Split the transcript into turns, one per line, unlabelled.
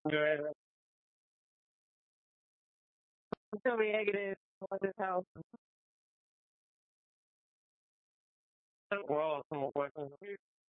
Good. Until we exited this house. Well, some more questions.